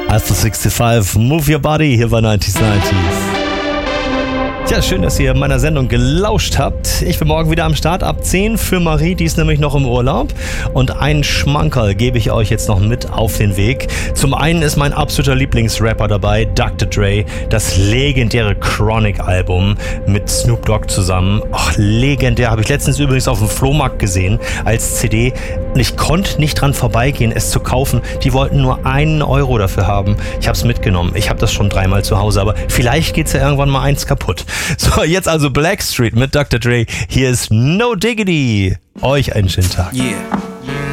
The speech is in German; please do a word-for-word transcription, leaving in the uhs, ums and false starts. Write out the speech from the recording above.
Alpha sechsundsiebzig, Move Your Body, hier bei neunzig neunzig. Ja, schön, dass ihr meiner Sendung gelauscht habt. Ich bin morgen wieder am Start ab zehn für Marie, die ist nämlich noch im Urlaub. Und einen Schmankerl gebe ich euch jetzt noch mit auf den Weg. Zum einen ist mein absoluter Lieblingsrapper dabei, Doktor Dre, das legendäre Chronic-Album mit Snoop Dogg zusammen. Ach, legendär, habe ich letztens übrigens auf dem Flohmarkt gesehen als C D. Und ich konnte nicht dran vorbeigehen, es zu kaufen. Die wollten nur einen Euro dafür haben. Ich habe es mitgenommen. Ich habe das schon dreimal zu Hause, aber vielleicht geht's ja irgendwann mal eins kaputt. So, jetzt also Blackstreet mit Doktor Dre. Hier ist No Diggity. Euch einen schönen Tag. Yeah.